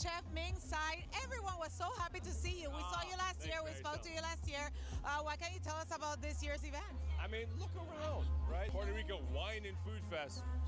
Chef Ming's side. Everyone was so happy to see you. We saw you last year. We spoke to you last year. What can you tell us about this year's event? I mean, look around, right? Puerto Rico Wine and Food Fest.